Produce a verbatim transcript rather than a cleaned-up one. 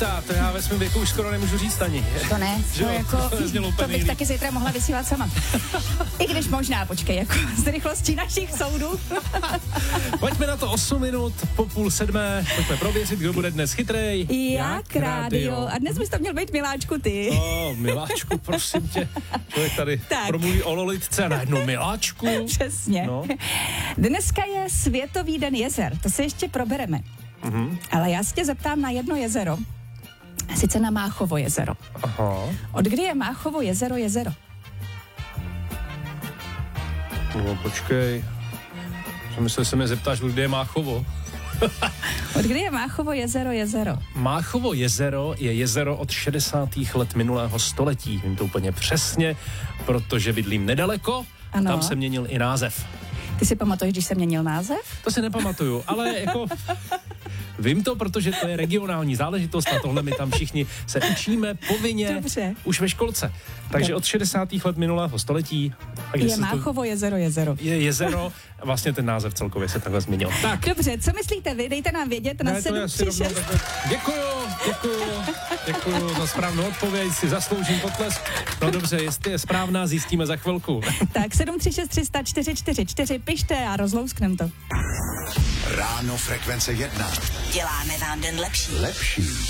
Markéta, to já ve svém věku už skoro nemůžu říct ani. To ne, to, Že jo, jako, to neznělo úplně to bych líp. taky zítra mohla vysílat sama. I když možná, počkej, jako z rychlostí našich soudů. Pojďme na to osm minut po půl sedmé, pojďme prověřit, kdo bude dnes chytrej. Jak rádio. A dnes bys to měl být, Miláčku, ty. O, Miláčku, prosím tě. Člověk tady Tak. promluví o Lolitce a najednou Miláčku. Přesně. No. Dneska je Světový den jezer, to se ještě probereme. Mhm. Ale já se tě zeptám na jedno jezero, sice na Máchovo jezero. Aha. Od kdy je Máchovo jezero jezero? No, počkej. Jsem myslel, že se mě zeptáš, kdy je Máchovo. Od kdy je Máchovo jezero jezero? Máchovo jezero je jezero od šedesátých let minulého století. Vím to úplně přesně, protože bydlím nedaleko. Ano. Tam se měnil i název. Ty si pamatuješ, když jsem měnil název? To si nepamatuju, ale jako vím to, protože to je regionální záležitost a tohle my tam všichni se učíme povinně Dobře. už ve školce. Takže od šedesátých let minulého století a kde Je se to- Máchovo jezero jezero. je jezero, vlastně ten název celkově se takhle změnil. Tak, Dobře, co myslíte vy? Dejte nám vědět na ne, to sedm já si tři rovnou šest. takhle- Děkuju, děkuju, děkuju za správnou odpověď, si zasloužím potlesk. No dobře, jestli je správná, zjistíme za chvilku. Tak sedm tři šest tři sta čtyři čtyři čtyři, pište a rozlousknem to. Ráno frekvence jedna. Děláme vám den lepší. Lepší.